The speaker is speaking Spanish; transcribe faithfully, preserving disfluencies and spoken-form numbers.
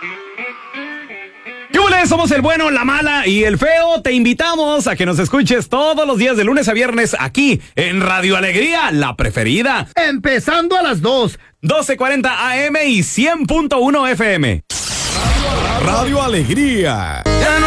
Somos el bueno, la mala y el feo. Te invitamos a que nos escuches todos los días de lunes a viernes aquí en Radio Alegría, la preferida. Empezando a las dos. doce cuarenta A M y cien punto uno F M. Radio Alegría.